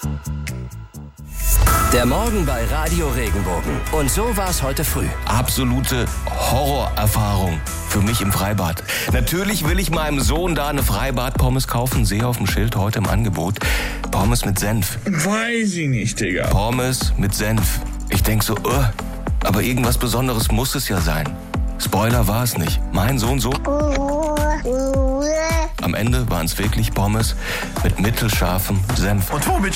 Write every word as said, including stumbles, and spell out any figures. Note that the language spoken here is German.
Der Morgen bei Radio Regenbogen. Und so war es heute früh. Absolute Horrorerfahrung für mich im Freibad. Natürlich will ich meinem Sohn da eine Freibad-Pommes kaufen. Sehe auf dem Schild heute im Angebot. Pommes mit Senf. Weiß ich nicht, Digga. Pommes mit Senf. Ich denk so, uh, aber irgendwas Besonderes muss es ja sein. Spoiler war es nicht. Mein Sohn so. Am Ende waren es wirklich Pommes mit mittelscharfem Senf. Und womit